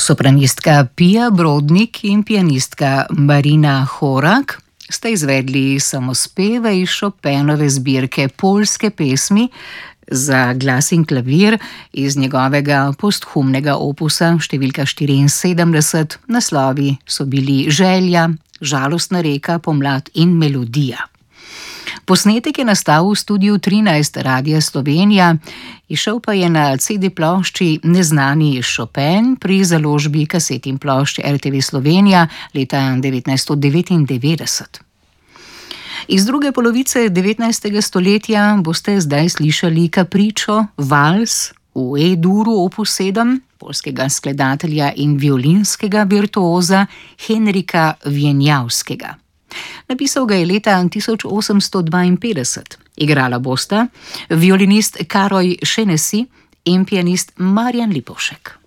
Sopranistka Pia Brodnik in pianistka Marina Horak sta izvedli samospeve iz Chopinove zbirke Poljske pesmi za glas in klavir iz njegovega posthumnega opusa številka 74. Naslovi so bili Želja, Žalostna reka, Pomlad in Melodija. Posnetek je nastal v studiu 13 Radia Slovenija, izšel pa je na CD plošči Neznani Chopin pri založbi kaset in plošč RTV Slovenija leta 1999. Iz druge polovice 19. stoletja boste zdaj slišali kapričo, vals v E-duru opus 7 poljskega skladatelja in violinskega virtuoza Henrika Wieniawskiego. Napisal ga je leta 1852. Igrala bosta violinist Karoj Šenesi in pianist Marjan Lipovšek.